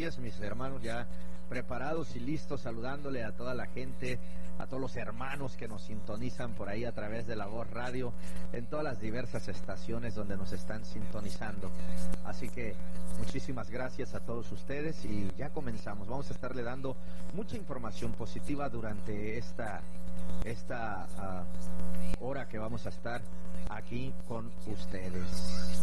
gracias, mis hermanos, ya preparados y listos, saludándole a toda la gente, a todos los hermanos que nos sintonizan por ahí a través de La Voz Radio, en todas las diversas estaciones donde nos están sintonizando. Así que muchísimas gracias a todos ustedes y ya comenzamos. Vamos a estarle dando mucha información positiva durante esta hora que vamos a estar aquí con ustedes.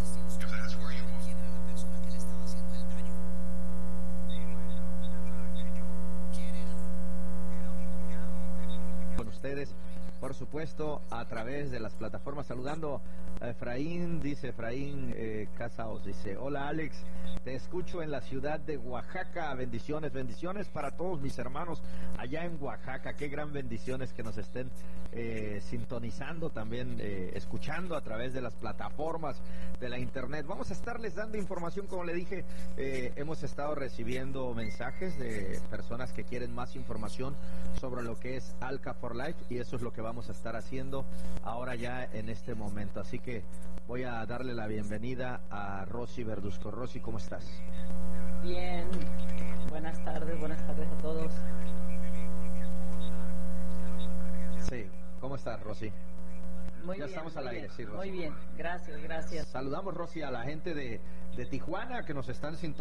Con ustedes, por supuesto, a través de las plataformas, saludando a Efraín, dice Efraín Casaos, dice: hola Alex, te escucho en la ciudad de Oaxaca, bendiciones, bendiciones para todos mis hermanos allá en Oaxaca, qué gran bendiciones que nos estén sintonizando, también escuchando a través de las plataformas de la internet. Vamos a estarles dando información, como le dije, hemos estado recibiendo mensajes de personas que quieren más información sobre lo que es Alka for Life, y eso es lo que vamos a estar haciendo ahora ya en este momento. Así que voy a darle la bienvenida a Rosy Verduzco. Rosy, ¿cómo estás? Bien, buenas tardes a todos. Sí, ¿cómo estás, Rosy? Muy ya bien, estamos al aire, bien, sí, Rosy. Muy bien, gracias. Saludamos, Rosy, a la gente de Tijuana que nos están sintonizando.